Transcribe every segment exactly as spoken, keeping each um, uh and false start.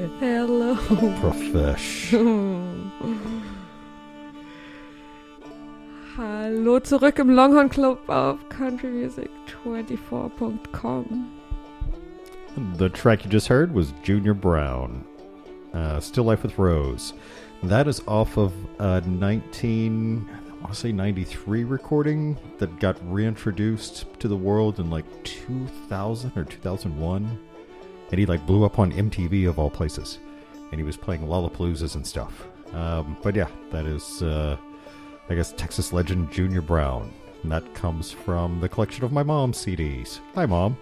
Hello. Profesh. Hallo zurück im Longhorn Club auf country music twenty-four dot com. The track you just heard was Junior Brown, uh, Still Life with Rose. That is off of a nineteen, I want to say ninety-three recording that got reintroduced to the world in like two thousand or two thousand one. And he like blew up on M T V of all places. And he was playing Lollapaloozas and stuff. Um, but yeah, that is, uh, I guess, Texas legend Junior Brown. And that comes from the collection of my mom's C Ds. Hi, Mom.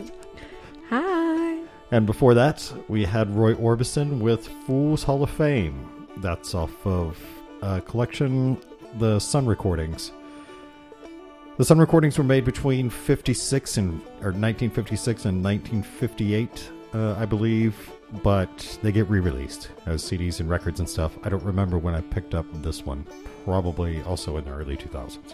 Hi. And before that, we had Roy Orbison with Fools Hall of Fame. That's off of a collection, the Sun Recordings. The Sun Recordings were made between fifty-six and or nineteen fifty-six and nineteen fifty-eight, uh, I believe, but they get re-released as C Ds and records and stuff. I don't remember when I picked up this one. Probably also in the early two thousands.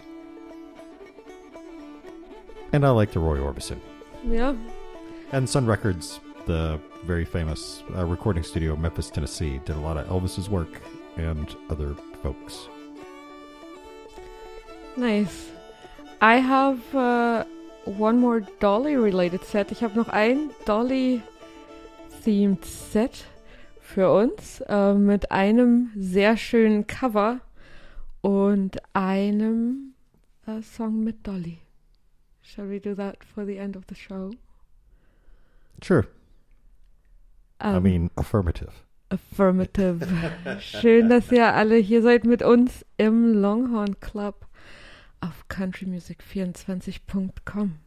And I like the Roy Orbison. Yeah. And Sun Records, the very famous uh, recording studio in Memphis, Tennessee, did a lot of Elvis's work and other folks. Nice. I have uh, one more Dolly-related Set. Ich habe noch ein Dolly-themed Set für uns äh, mit einem sehr schönen Cover und einem äh, Song mit Dolly. Shall we do that for the end of the show? Sure. Um, I mean, affirmative. Affirmative. Schön, dass ihr alle hier seid mit uns im Longhorn Club auf country music twenty-four dot com.